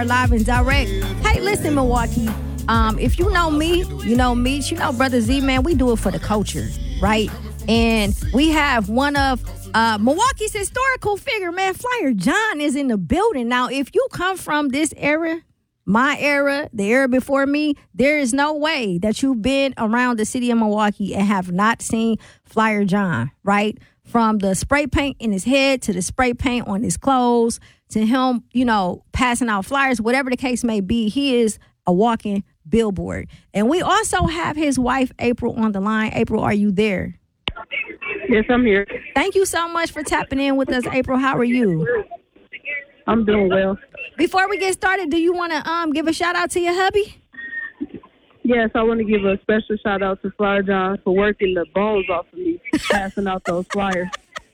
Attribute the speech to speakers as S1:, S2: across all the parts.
S1: are live and direct. Hey, listen, Milwaukee. If you know me, you know Meech, you know Brother Z, man, we do it for the culture, right? And we have one of Milwaukee's historical figure, man, Flyer John is in the building. Now, if you come from this era, my era, the era before me, there is no way that you've been around the city of Milwaukee and have not seen Flyer John, right? From the spray paint in his head to the spray paint on his clothes to him, passing out flyers, whatever the case may be, he is a walking billboard. And we also have his wife, April, on the line. April, are you there?
S2: Yes, I'm here.
S1: Thank you so much for tapping in with us, April. How are you?
S2: I'm doing well.
S1: Before we get started, do you want to give a shout out to your hubby?
S2: Yes, I want to give a special shout out to Flyer John for working the bones off of me, passing out those flyers.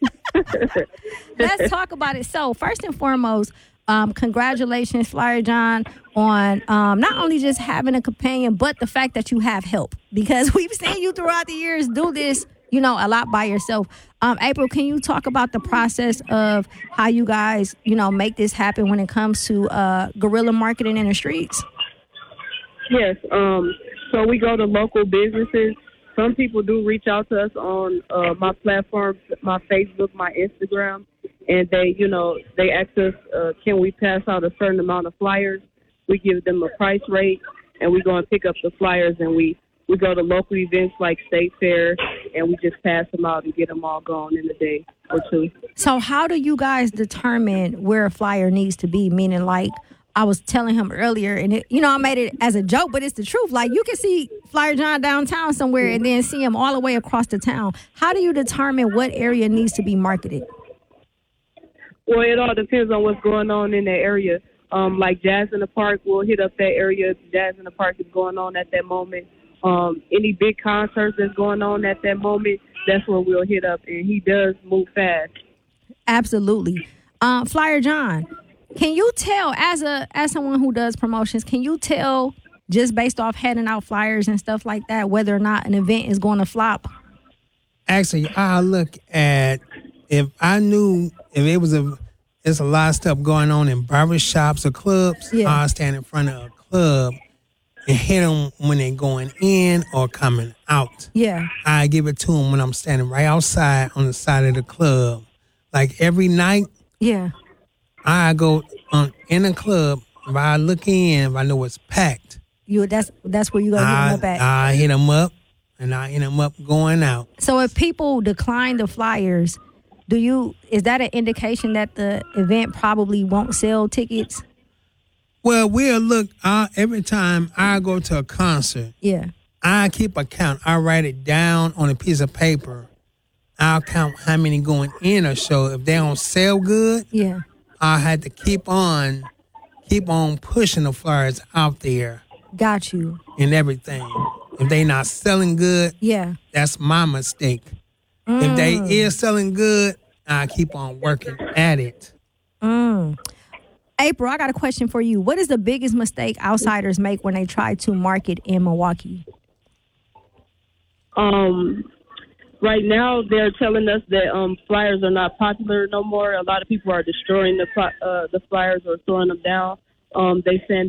S1: Let's talk about it. So, first and foremost, congratulations, Flyer John, on not only just having a companion, but the fact that you have help. Because we've seen you throughout the years do this, a lot by yourself. April, can you talk about the process of how you guys, make this happen when it comes to guerrilla marketing in the streets?
S2: Yes. So we go to local businesses. Some people do reach out to us on my platforms, my Facebook, my Instagram, and they ask us, can we pass out a certain amount of flyers? We give them a price rate, and we go and pick up the flyers, and we go to local events like State Fair, and we just pass them out and get them all gone in a day or two.
S1: So how do you guys determine where a flyer needs to be? Meaning, like, I was telling him earlier, and I made it as a joke, but it's the truth. Like, you can see Flyer John downtown somewhere and then see him all the way across the town. How do you determine what area needs to be marketed?
S2: Well, it all depends on what's going on in that area. Like Jazz in the Park, we'll hit up that area. Jazz in the Park is going on at that moment. Any big concerts that's going on at that moment, that's where we'll hit up. And he does move fast.
S1: Absolutely. Flyer John, can you tell, as someone who does promotions, can you tell just based off handing out flyers and stuff like that whether or not an event is going to flop?
S3: Actually, I look at if I knew if it was there's a lot of stuff going on in barbershops or clubs.
S1: Yeah.
S3: I'll stand in front of a club and hit them when they're going in or coming out.
S1: Yeah.
S3: I give it to them when I'm standing right outside on the side of the club. Like every night.
S1: Yeah.
S3: I go in a club. If I look in, if I know it's packed,
S1: that's where you gonna hit them up at.
S3: I hit them up, and I hit them up going out.
S1: So if people decline the flyers, is that an indication that the event probably won't sell tickets?
S3: Well, we'll look every time I go to a concert.
S1: Yeah,
S3: I keep a count. I write it down on a piece of paper. I'll count how many going in a show. If they don't sell good,
S1: yeah.
S3: I had to keep on pushing the flyers out there.
S1: Got you.
S3: And everything. If they not selling good,
S1: yeah,
S3: that's my mistake. If they is selling good, I keep on working at it.
S1: April, I got a question for you. What is the biggest mistake outsiders make when they try to market in Milwaukee?
S2: Right now, they're telling us that flyers are not popular no more. A lot of people are destroying the flyers or throwing them down. They saying